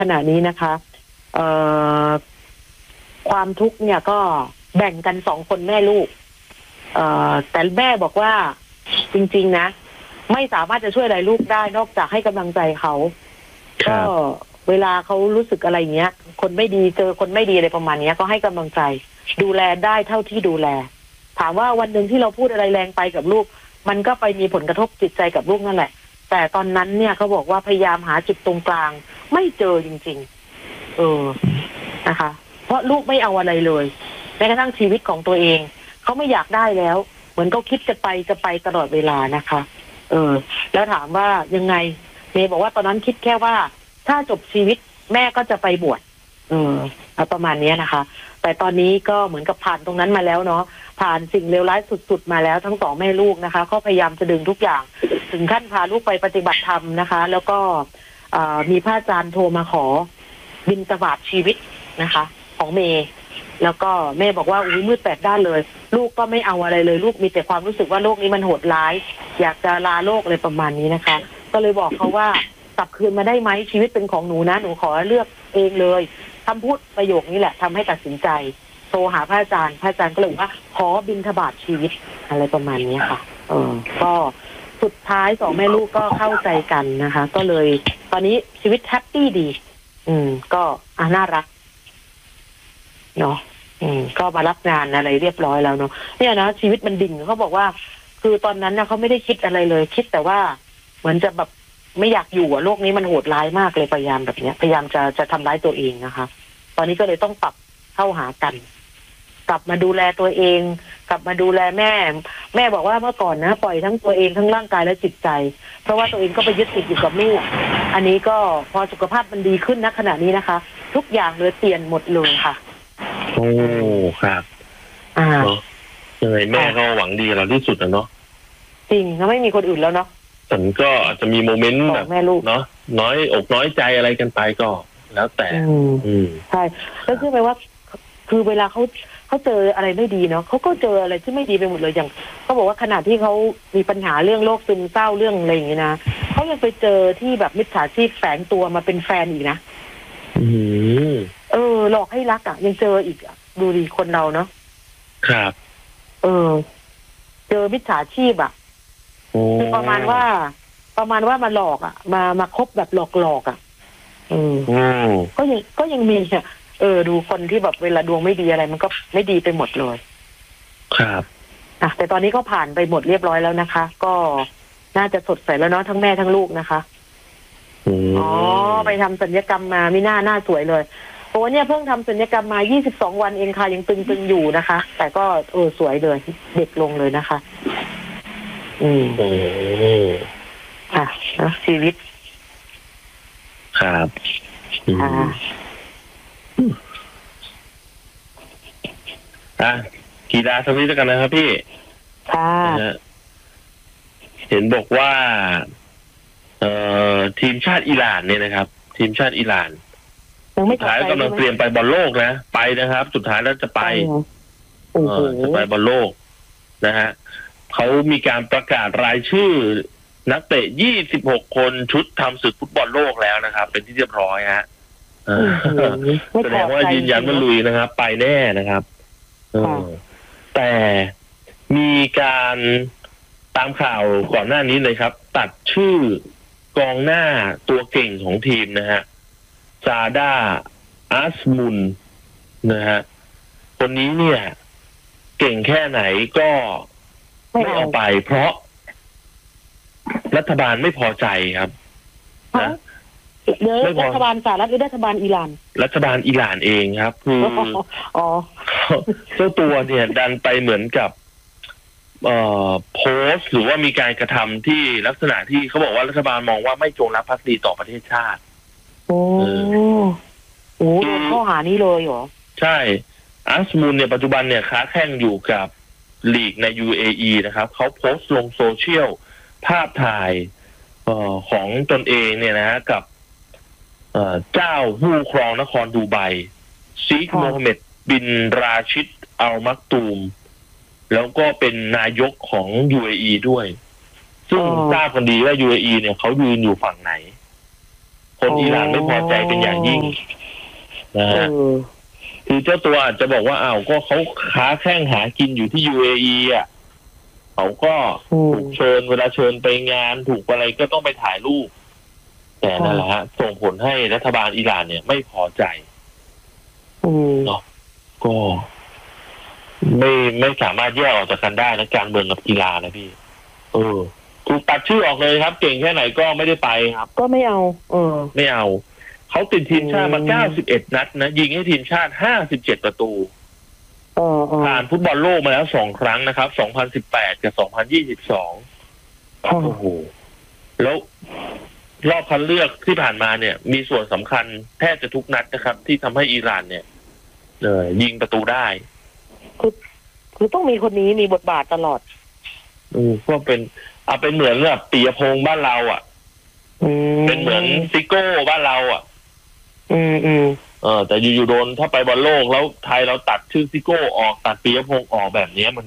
ขณะนี้นะคะเอ่อความทุกข์เนี่ยก็แบ่งกัน2 คนแม่ลูกแต่แม่บอกว่าจริงๆนะไม่สามารถจะช่วยอะไรลูกได้นอกจากให้กำลังใจเขาก็เวลาเขารู้สึกอะไรเงี้ยคนไม่ดีเจอคนไม่ดีอะไรประมาณนี้ก็ให้กำลังใจดูแลได้เท่าที่ดูแลถามว่าวันหนึ่งที่เราพูดอะไรแรงไปกับลูกมันก็ไปมีผลกระทบจิตใจกับลูกนั่นแหละแต่ตอนนั้นเนี่ยเขาบอกว่าพยายามหาจุดตรงกลางไม่เจอจริงๆนะคะเพราะลูกไม่เอาอะไรเลยแม้กระทั่งชีวิตของตัวเองเขาไม่อยากได้แล้วเหมือนเขาคิดจะไปตลอดเวลานะคะแล้วถามว่ายังไงเมย์บอกว่าตอนนั้นคิดแค่ว่าถ้าจบชีวิตแม่ก็จะไปบวชประมาณนี้นะคะแต่ตอนนี้ก็เหมือนกับผ่านตรงนั้นมาแล้วเนาะผ่านสิ่งเลวร้ายสุดๆมาแล้วทั้ง2 แม่ลูกนะคะก็พยายามจะดึงทุกอย่างถึงขั้นพาลูกไปปฏิบัติธรรมนะคะแล้วก็มีพระอาจารย์โทรมาขอบิณฑบาตชีวิตนะคะของเมย์แล้วก็แม่บอกว่าอุ้ยมืด8 ด้านเลยลูกก็ไม่เอาอะไรเลยลูกมีแต่ความรู้สึกว่าโลกนี้มันโหดร้ายอยากจะลาโลกอะไรประมาณนี้นะคะก็เลยบอกเขาว่ากลับคืนมาได้ไหมชีวิตเป็นของหนูนะหนูขอเลือกเองเลยคำพูดประโยคนี้แหละทำให้ตัดสินใจโทรหาพระอาจารย์ก็เลยบอกว่าขอบิณฑบาตชีวิตอะไรประมาณนี้ค่ะก็สุดท้าย2 แม่ลูกก็เข้าใจกันนะคะก็เลยตอนนี้ชีวิตแฮปปี้ดีก็น่ารักเนาะก็มารับงานอะไรเรียบร้อยแล้วเนาะเนี่ยนะชีวิตมันดิ่งเขาบอกว่าคือตอนนั้นนะเขาไม่ได้คิดอะไรเลยคิดแต่ว่าเหมือนจะแบบไม่อยากอยู่โลกนี้มันโหดร้ายมากเลยพยายามแบบเนี้ยพยายามจะทำร้ายตัวเองนะคะตอนนี้ก็เลยต้องปรับเข้าหากันกลับมาดูแลตัวเองกลับมาดูแลแม่บอกว่าเมื่อก่อนนะปล่อยทั้งตัวเองทั้งร่างกายและจิตใจเพราะว่าตัวเองก็ไปยึดติดอยู่กับลูกอันนี้ก็พอสุขภาพมันดีขึ้นณขณะนี้นะคะทุกอย่างเลยเปลี่ยนหมดเลยค่ะโอ้ครับยังไงแม่ก็หวังดีกับเราที่สุดนะเนาะจริงแล้วไม่มีคนอื่นแล้วเนาะฉันก็อาจจะมีโมเมนต์แบบแม่ลูกเนาะน้อยอกน้อยใจอะไรกันไปก็แล้วแต่ใช่แล้วคือหมายว่าคือเวลาเขาเจออะไรไม่ดีเนาะเขาก็เจออะไรที่ไม่ดีไปหมดเลยอย่างเขาบอกว่าขณะที่เขามีปัญหาเรื่องโรคซึมเศร้าเรื่องอะไรอย่างเงี้ยนะเขายังไปเจอที่แบบมิจฉาชีพแฝงตัวมาเป็นแฟนอีกนะหลอกให้รักยังเจออีกดูดิคนเราเนาะครับเจอมิจฉาชีพคือประมาณว่ามาหลอกมาคบแบบหลอกก็ยังมีดูคนที่แบบเวลาดวงไม่ดีอะไรมันก็ไม่ดีไปหมดเลยครับแต่ตอนนี้ก็ผ่านไปหมดเรียบร้อยแล้วนะคะก็น่าจะสดใสแล้วเนาะทั้งแม่ทั้งลูกนะคะไปทำศัลยกรรมมาไม่น่าสวยเลยโอ้เนี่ยเพิ่งทำศัลยกรรมมา22 วันเองค่ะยังตึงอยู่นะคะแต่ก็สวยเลยเด็กลงเลยนะคะค่ะชีวิตครับกีฬาสวิตกันนะครับพี่ค่ะเห็นบอกว่าทีมชาติอิหร่านเนี่ยนะครับทีมชาติอิหร่านสุดท้ายกำลังเตรียมไปบอลโลกนะไปนะครับสุดท้ายแล้วจะไปจะไปบอลโลกนะฮะเขามีการประกาศรายชื่อนักเตะ26 คนชุดทำศึกฟุตบอลโลกแล้วนะครับเป็นที่เรียบร้อยฮะแสดงว่ายืนยันว่าลุยนะครับไปแน่นะครับแต่มีการตามข่าวก่อนหน้านี้เลยครับตัดชื่อกองหน้าตัวเก่งของทีมนะฮะซาดาอัสมุนนะฮะคนนี้เนี่ยเก่งแค่ไหนก็ไม่เอาไปเพราะรัฐบาลไม่พอใจครับนะรัฐบาลสหรัฐหรือรัฐบาลอิหร่านรัฐบาลอิหร่านเองครับคือเจ้าตัวเนี่ยดันไปเหมือนกับโพสต์หรือว่ามีการกระทำที่ลักษณะที่เขาบอกว่ารัฐบาลมองว่าไม่จงรักภักดีต่อประเทศชาติโดนข้อหานี้เลยเหรอใช่อัสมุนเนี่ยปัจจุบันเนี่ยค้าแข่งอยู่กับลีกใน UAE นะครับเขาโพสต์ลงโซเชียลภาพถ่ายของตนเองเนี่ยนะกับเจ้าผู้ครองนครดูไบซีกโมฮัมเหม็ดบินราชิดอัลมักตูมแล้วก็เป็นนายกของ UAE ด้วยซึ่งทราบกันดีว่า UAE เนี่ยเขายืนอยู่ฝั่งไหนคนอิหร่านไม่พอใจเป็นอย่างยิ่งนะฮะคือเจ้าตัวอาจจะบอกว่าอ้าวก็เขาค้าแข่งหากินอยู่ที่ UAE อ่ะเขาก็ถูกเชิญเวลาเชิญไปงานถูกอะไรก็ต้องไปถ่ายรูปแต่นั่นแหละฮะส่งผลให้รัฐบาลอิหร่านเนี่ยไม่พอใจเนาะก็ไม่สามารถแยกออกจากกันได้นะการเมืองกับกีฬานะพี่ถูกตัดชื่อออกเลยครับเก่งแค่ไหนก็ไม่ได้ไปครับก็ไม่เอาไม่เอาเขาติดทีมชาติมา91นัดนะยิงให้ทีมชาติ57ประตูผ่านฟุตบอลโลกมาแล้ว2ครั้งนะครับ2018กับ2022โอ้โหแล้วรอบคัดเลือกที่ผ่านมาเนี่ยมีส่วนสำคัญแทบจะทุกนัดนะครับที่ทำให้อิหร่านเนี่ยยิงประตูได้คือต้องมีคนนี้มีบทบาทตลอดก็เป็นเหมือนแบบปิยพงษ์บ้านเราอ่ะเป็นเหมือนซิโก้บ้านเราอ่ะแต่อยู่ๆโดนถ้าไปบอลโลกแล้วไทยเราตัดชื่อซิโก้ออกตัดปิยพงษ์ออกแบบนี้มัน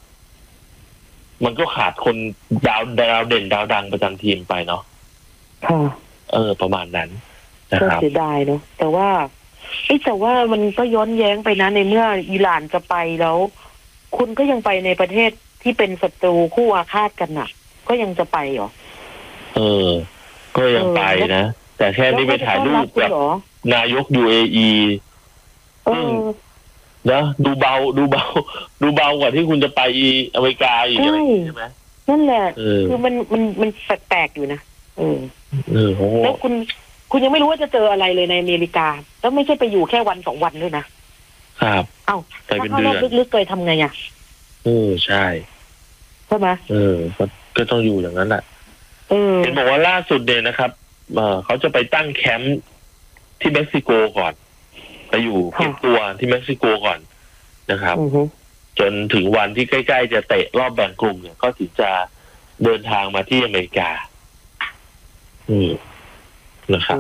ก็ขาดคนดาวเด่นดาวดังประจำทีมไปเนาะประมาณนั้นนะครับก็เสียดายเนาะแต่ว่ามันก็ย้อนแย้งไปนะในเมื่ออิหร่านจะไปแล้วคุณก็ยังไปในประเทศที่เป็นศัตรูคู่อาฆาตกันน่ะก็ยังจะไปเหรอก็ยังไปนะแต่แค่นี้ไปถ่ายรูปกับนายก UAE นะดูเบากว่าที่คุณจะไปอเมริกาอีกอะไรใช่ไหมนั่นแหละคือมันแปลกๆอยู่นะแล้วคุณยังไม่รู้ว่าจะเจออะไรเลยในอเมริกาแล้วไม่ใช่ไปอยู่แค่วัน2 วันด้วยนะครับไปเป็นเดือนลึกๆเคยทำไงอ่ะใช่ไหมก็ต้องอยู่อย่างนั้นแหละเห็นบอกว่าล่าสุดเนี่ยนะครับเขาจะไปตั้งแคมป์ที่เม็กซิโกก่อนไปอยู่เก็บตัวที่เม็กซิโกก่อนนะครับจนถึงวันที่ใกล้ๆจะเตะรอบแบ่งกลุ่มเนี่ยก็ถึงจะเดินทางมาที่อเมริกานะครับ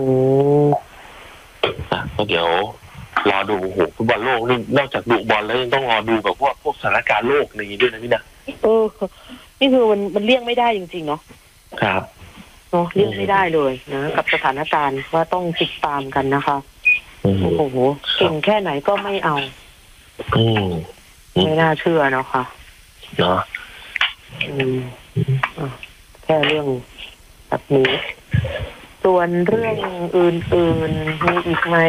ก็เดี๋ยวรอดูฟุตบอลโลกนี่นอกจากดูบอลแล้วยังต้องรอดูแบบพวกสถานการณ์โลกอะไรอย่างนี้ด้วยนะพี่นะนี่คือมันเลี่ยงไม่ได้จริงๆเนาะครับเลี่ยงไม่ได้เลยนะกับสถานการณ์ว่าต้องติดตามกันนะคะโอ้โหเก่งแค่ไหนก็ไม่เอาไม่น่าเชื่อเนาะค่ะเนาะแค่เรื่องแบบนี้ส่วนเรื่องอื่นๆมีอีกไหม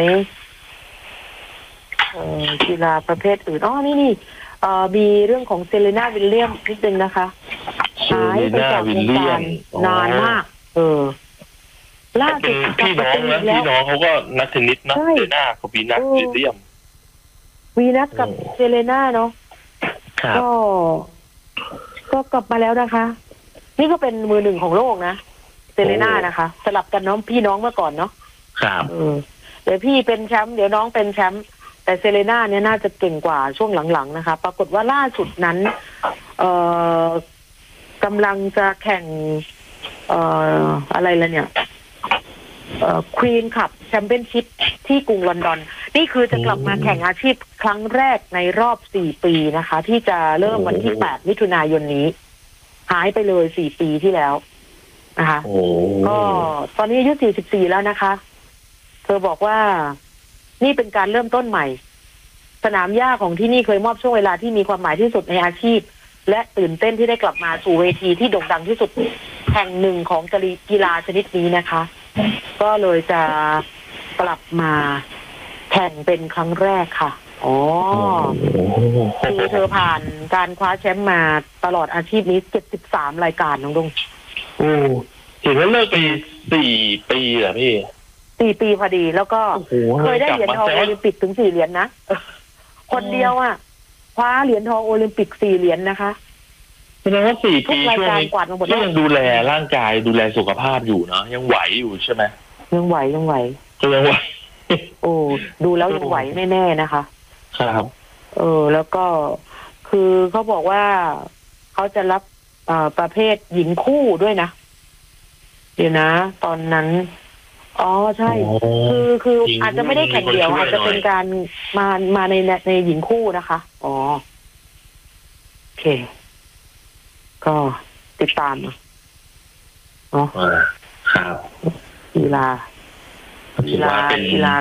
กีฬาประเภทอื่นนี่มีเรื่องของเซเลน่าวิลเลียมนิดนึงนะคะหายไปจากวงการนานมากล่าสุดพี่น้องเขาก็นักเทนนิสนะเซเลน่ากับวีนัสวิลเลียมกับเซเลน่าเนาะก็กลับมาแล้วนะคะนี่ก็เป็นมือ1ของโลกนะเซเลน่านะคะสลับกันน้องพี่น้องเมื่อก่อนเนาะครับเดี๋ยวพี่เป็นแชมป์เดี๋ยวน้องเป็นแชมป์แต่เซเลน่าเนี่ยน่าจะเก่งกว่าช่วงหลังๆนะคะปรากฏว่าล่าสุดนั้นกำลังจะแข่งอะไรละเนี่ยควีนคัพแชมเปี้ยนชิพที่กรุงลอนดอนนี่คือจะกลับมาแข่งอาชีพครั้งแรกในรอบ4 ปีนะคะที่จะเริ่มวันที่8 มิถุนายนนี้หายไปเลย4 ปีที่แล้วนะคะก็ตอนนี้อายุ44แล้วนะคะเธอบอกว่านี่เป็นการเริ่มต้นใหม่สนามหญ้าของที่นี่เคยมอบช่วงเวลาที่มีความหมายที่สุดในอาชีพและตื่นเต้นที่ได้กลับมาสู่เวทีที่โด่งดังที่สุดแห่งหนึ่งของกีฬาชนิดนี้นะคะก็เลยจะกลับมาแข่งเป็นครั้งแรกค่ะคือเธอผ่านการคว้าแชมป์มาตลอดอาชีพนี้73 รายการน้องดงเห็นว่าเลิกไป4 ปีเหรอพี่ 4 ปีพอดีแล้วก็เคยได้เหรียญทองโอลิมปิกถึง4 เหรียญนะคนเดียวคว้าเหรียญทองโอลิมปิก4 เหรียญนะคะแสดงว่า4 ปีช่วงนี้ก็ยังดูแลร่างกายดูแลสุขภาพอยู่เนาะยังไหวอยู่ใช่ไหมยังไหวดูแล้วยังไหวแน่ๆนะคะครับแล้วก็คือเขาบอกว่าเขาจะรับประเภทหญิงคู่ด้วยนะเดี๋ยวนะตอนนั้นใช่คืออาจจะไม่ได้แข่งเดี่ยวอาจจะเป็นการมาในหญิงคู่นะคะโอเคก็ติดตามเนาะครับกีฬาถือว่าเป็นกีฬา